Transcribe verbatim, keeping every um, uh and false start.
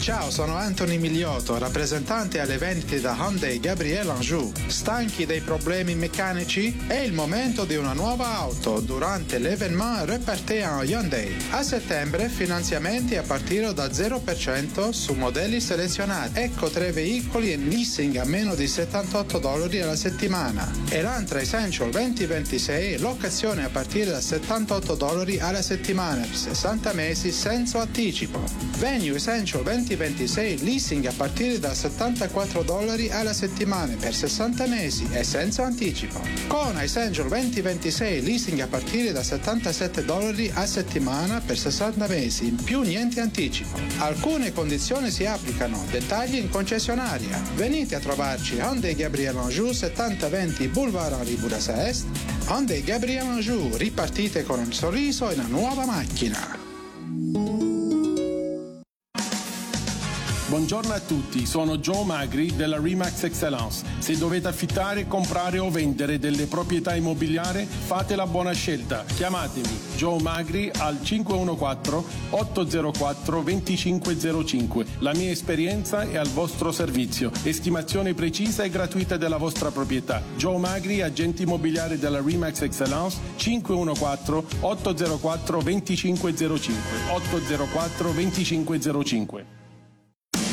Ciao, sono Anthony Migliotto, rappresentante alle vendite da Hyundai Gabriel Anjou. Stanchi dei problemi meccanici? È il momento di una nuova auto durante l'Evénement Repartez en Hyundai. A settembre finanziamenti a partire da zero per cento su modelli selezionati. Ecco tre veicoli in leasing a meno di settantotto dollari alla settimana. Elantra Essential venti ventisei, locazione a partire da settantotto dollari alla settimana per sessanta mesi senza anticipo. Venue Essential venti ventisei, leasing a partire da settantaquattro dollari alla settimana per sessanta mesi e senza anticipo. Kona Essential venti ventisei, leasing a partire da settantasette dollari a settimana per sessanta mesi, in più niente anticipo. Alcune condizioni si applicano, dettagli in concessionaria. Venite a trovarci Hyundai Gabriel Anjou settanta venti Boulevard Henri Bourassa Est. Hyundai Gabriel Anjou, ripartite con un sorriso e una nuova macchina. Buongiorno a tutti, sono Joe Magri della Remax Excellence. Se dovete affittare, comprare o vendere delle proprietà immobiliari, fate la buona scelta. Chiamatemi Joe Magri al cinque uno quattro otto zero quattro due cinque zero cinque. La mia esperienza è al vostro servizio. Estimazione precisa e gratuita della vostra proprietà. Joe Magri, agente immobiliare della Remax Excellence, cinque uno quattro otto zero quattro due cinque zero cinque. otto zero quattro due cinque zero cinque.